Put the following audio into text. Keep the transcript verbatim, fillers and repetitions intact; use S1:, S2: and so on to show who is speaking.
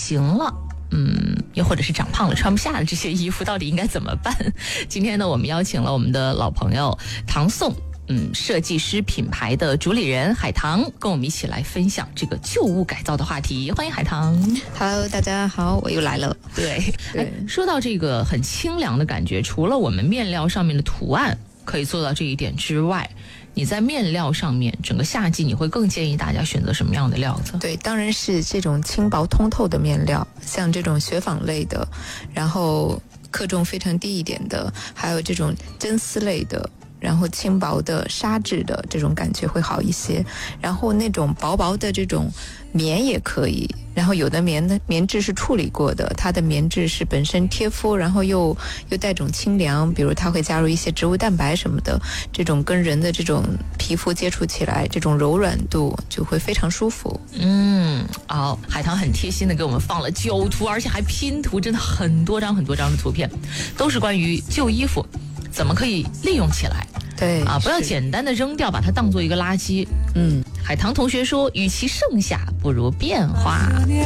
S1: 形了，嗯，又或者是长胖了穿不下了，这些衣服到底应该怎么办？今天呢，我们邀请了我们的老朋友唐宋，嗯，设计师品牌的主理人海棠，跟我们一起来分享这个旧物改造的话题。欢迎海棠。
S2: Hello， 大家好，我又来了。
S1: 对，
S2: 对
S1: 哎，说到这个很清凉的感觉，除了我们面料上面的图案可以做到这一点之外，你在面料上面，整个夏季你会更建议大家选择什么样的料子？
S2: 对，当然是这种轻薄通透的面料，像这种雪纺类的，然后克重非常低一点的，还有这种真丝类的，然后轻薄的纱质的这种感觉会好一些。然后那种薄薄的这种棉也可以，然后有的棉的棉质是处理过的，它的棉质是本身贴肤，然后又又带种清凉，比如它会加入一些植物蛋白什么的，这种跟人的这种皮肤接触起来，这种柔软度就会非常舒服。
S1: 嗯，哦，海棠很贴心的给我们放了九图，而且还拼图，真的很多张很多张的图片，都是关于旧衣服怎么可以利用起来。
S2: 对
S1: 啊，不要简单的扔掉，把它当做一个垃圾。
S2: 嗯，
S1: 海棠同学说，与其剩下，不如变化。